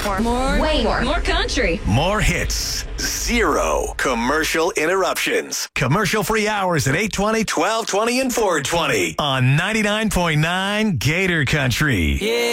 More. Way more. More country. More hits. Zero commercial interruptions. Commercial-free hours at 8:20, 12:20, and 4:20 on 99.9 Gator Country. Yeah.